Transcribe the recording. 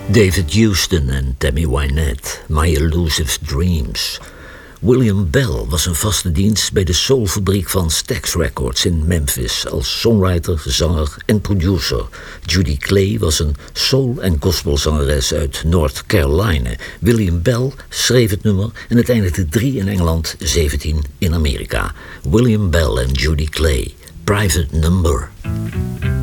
David Houston en Tammy Wynette, My Elusive Dreams. William Bell was een vaste dienst bij de soulfabriek van Stax Records in Memphis als songwriter, zanger en producer. Judy Clay was een soul- en gospelzangeres uit North Carolina. William Bell schreef het nummer en het eindigde 3 in Engeland, 17 in Amerika. William Bell en Judy Clay, Private Number.